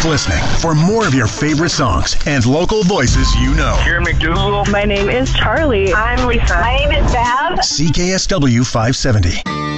Keep listening for more of your favorite songs and local voices you know. Here, McDougal. My name is Charlie. I'm Lisa. My name is Bev. CKSW 570.